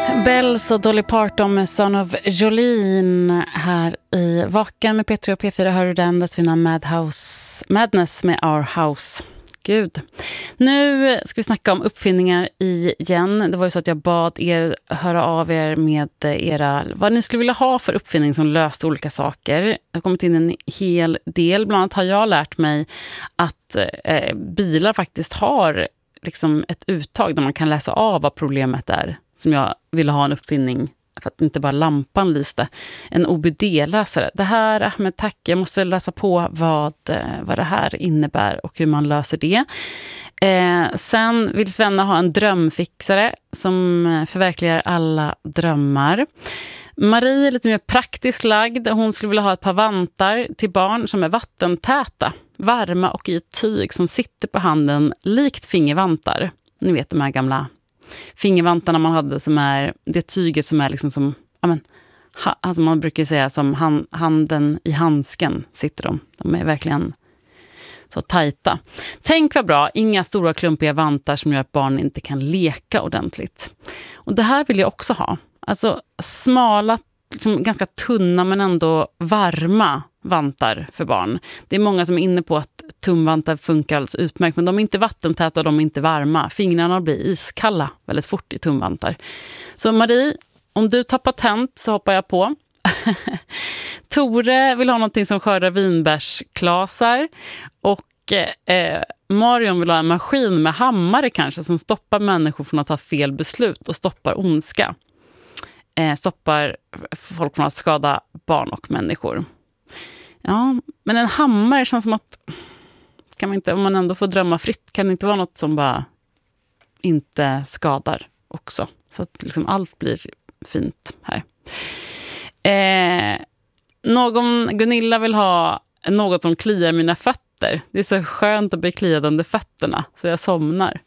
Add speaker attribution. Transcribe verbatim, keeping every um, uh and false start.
Speaker 1: Bells och Dolly Parton med Son of Jolene här i Vaken med P tre och P fyra. Hör du den där sina Madhouse, Madness med Our House. Gud. Nu ska vi snacka om uppfinningar igen. Det var ju så att jag bad er höra av er med era, vad ni skulle vilja ha för uppfinning som löste olika saker. Det har kommit in en hel del. Bland annat har jag lärt mig att eh, bilar faktiskt har liksom ett uttag där man kan läsa av vad problemet är. Som jag ville ha en uppfinning för att inte bara lampan lyste. En O B D-läsare. Det här, Ahmed, tack. Jag måste läsa på vad, vad det här innebär och hur man löser det. Eh, sen vill Svenna ha en drömfixare som förverkligar alla drömmar. Marie är lite mer praktiskt lagd. Hon skulle vilja ha ett par vantar till barn som är vattentäta, varma och i ett tyg som sitter på handen likt fingervantar. Ni vet de här gamla fingervantarna man hade som är det tyget som är liksom som ja men, ha, alltså man brukar säga som hand, handen i handsken sitter de. De är verkligen så tajta. Tänk vad bra, inga stora klumpiga vantar som gör att barn inte kan leka ordentligt. Och det här vill jag också ha. Alltså smala, liksom ganska tunna men ändå varma vantar för barn. Det är många som är inne på att tumvantar funkar alldeles utmärkt, men de är inte vattentäta och de är inte varma. Fingrarna blir iskalla väldigt fort i tumvantar. Så Marie, om du tar patent så hoppar jag på. Tore vill ha någonting som skördar vinbärsklasar och eh, Marion vill ha en maskin med hammare kanske som stoppar människor från att ta fel beslut och stoppar ondska. Eh, stoppar folk från att skada barn och människor. Ja, men en hammare känns som att kan man inte, om man ändå får drömma fritt, kan det inte vara något som bara inte skadar också. Så att liksom allt blir fint här. Eh, någon, Gunilla vill ha något som kliar mina fötter. Det är så skönt att bli kliad under fötterna så jag somnar.